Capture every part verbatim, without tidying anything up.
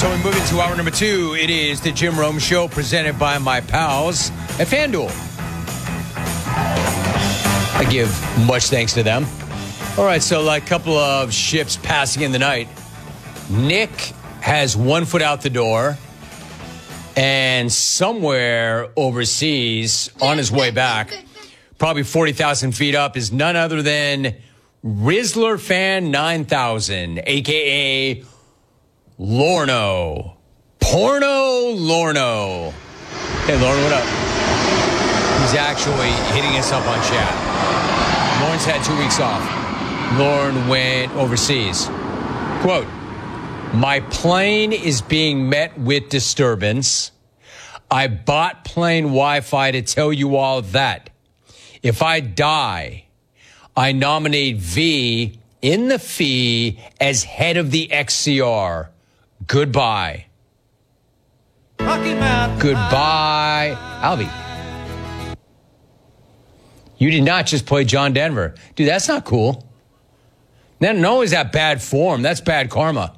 So we move into hour number two. It is the Jim Rome Show presented by my pals at FanDuel. I give much thanks to them. All right, so like a couple of ships passing in the night. Nick has one foot out the door, and somewhere overseas on his way back, probably forty thousand feet up, is none other than Rizzler Fan nine thousand, a k a. Lorno. Porno Lorno. Hey, Lorne, what up? He's actually hitting us up on chat. Lorne's had two weeks off. Lorne went overseas. Quote, my plane is being met with disturbance. I bought plane Wi-Fi to tell you all that. If I die, I nominate V in the fee as head of the X C R. Goodbye. Goodbye, Albie. You did not just play John Denver. Dude, that's not cool. Not only is that bad form, that's bad karma.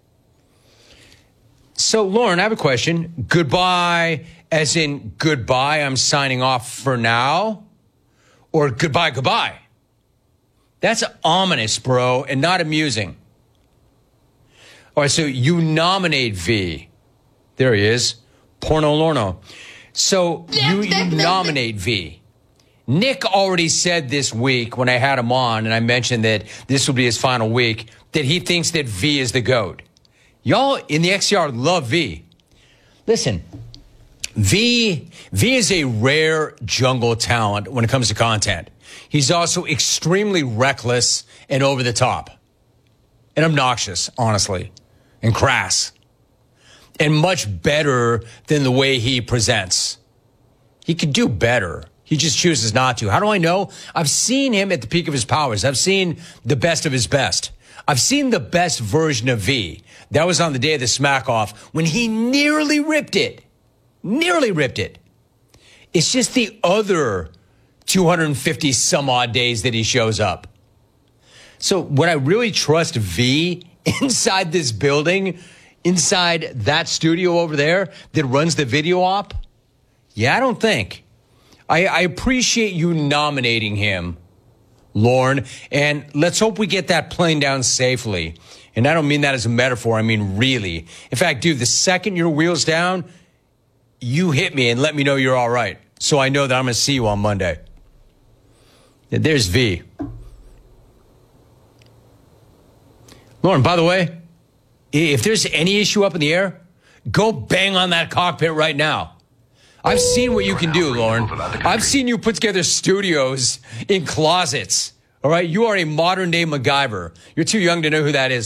So, Lauren, I have a question. Goodbye, as in goodbye, I'm signing off for now? Or goodbye, goodbye? That's ominous, bro, and not amusing. All right, so you nominate V. There he is. Porno Lorno. So you, you nominate V. Nick already said this week when I had him on, and I mentioned that this will be his final week, that he thinks that V is the GOAT. Y'all in the X C R love V. Listen, V, V is a rare jungle talent when it comes to content. He's also extremely reckless and over the top. And obnoxious, honestly. And crass. And much better than the way he presents. He could do better. He just chooses not to. How do I know? I've seen him at the peak of his powers. I've seen the best of his best. I've seen the best version of V. That was on the day of the smack off when he nearly ripped it. Nearly ripped it. It's just the other two hundred fifty some odd days that he shows up. So would I really trust V inside this building, inside that studio over there that runs the video op? Yeah, I don't think. I, I appreciate you nominating him, Lorne, and let's hope we get that plane down safely. And I don't mean that as a metaphor. I mean really. In fact, dude, the second your wheel's down, you hit me and let me know you're all right. So I know that I'm going to see you on Monday. There's V. Lauren, by the way, if there's any issue up in the air, go bang on that cockpit right now. I've seen what you can do, Lauren. I've seen you put together studios in closets. All right? You are a modern-day MacGyver. You're too young to know who that is.